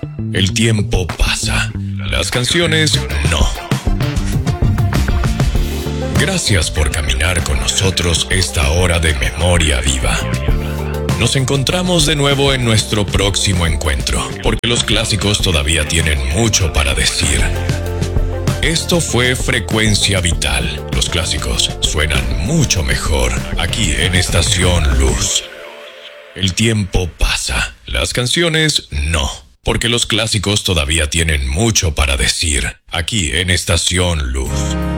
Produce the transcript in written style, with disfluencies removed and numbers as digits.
El tiempo pasa, las canciones no. Gracias por caminar con nosotros esta hora de Memoria Viva. Nos encontramos de nuevo en nuestro próximo encuentro, porque los clásicos todavía tienen mucho para decir. Esto fue Frecuencia Vital. Los clásicos suenan mucho mejor aquí en Estación Luz. El tiempo pasa, las canciones no, porque los clásicos todavía tienen mucho para decir aquí en Estación Luz.